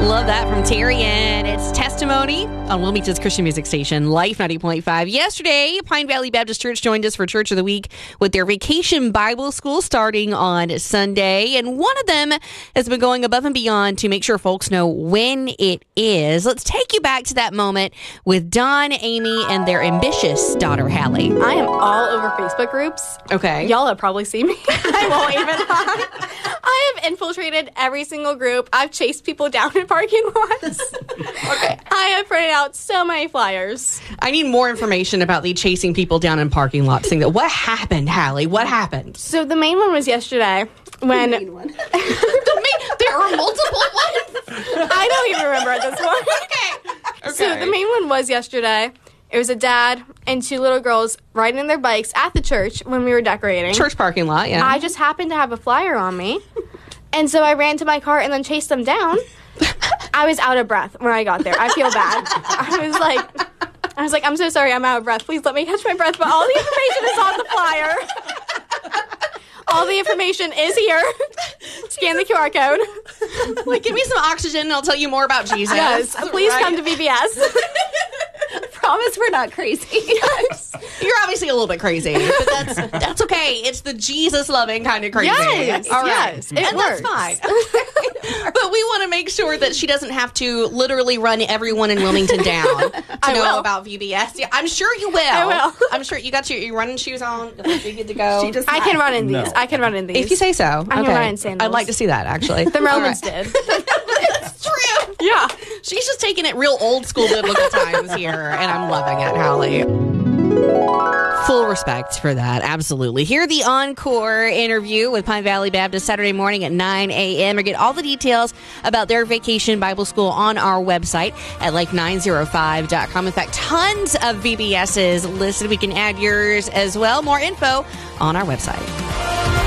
Love that from Terry, and it's Testimony on Wilmington's Christian music station, Life 90.5. Yesterday, Pine Valley Baptist Church joined us for Church of the Week with their Vacation Bible School starting on Sunday, and one of them has been going above and beyond to make sure folks know when it is. Let's take you back to that moment with Don, Amy, and their ambitious daughter, Hallie. I am all over Facebook groups. Okay. Y'all have probably seen me. I won't even lie. I have infiltrated every single group. I've chased people down in parking lots. Okay. I have printed out so many flyers. I need more information about the chasing people down in parking lots thing. What happened, Hallie? What happened? So the main one was yesterday when... There are multiple ones. I don't even remember at this point. Okay. So the main one was yesterday. It was a dad and two little girls riding their bikes at the church when we were decorating. Church parking lot, yeah. I just happened to have a flyer on me. And so I ran to my car and then chased them down. I was out of breath when I got there. I feel bad. I was like, I'm so sorry, I'm out of breath. Please let me catch my breath. But all the information is on the flyer. All the information is here. Scan the QR code. Like, give me some oxygen and I'll tell you more about Jesus. Yes. Please come to VBS. Promise we're not crazy. Yes. You're obviously a little bit crazy, but that's okay. It's the Jesus-loving kind of crazy. Yes. All right. Yes. It and works. that's fine. But we want to make sure that she doesn't have to literally run everyone in Wilmington down to I know will. about VBS. Yeah, I'm sure you will. I will. I'm sure you got your running shoes on. You're good to go. I can run in these. I can run in these. If you say so. I can run in sandals. I'd like to see that, actually. The Romans did. It's true. Yeah. She's just taking it real old school biblical times here, and I'm loving it, Hallie. Full respect for that, absolutely. Hear the encore interview with Pine Valley Baptist Saturday morning at 9 a.m. or get all the details about their Vacation Bible School on our website at life905.com. In fact, tons of VBSs listed. We can add yours as well. More info on our website.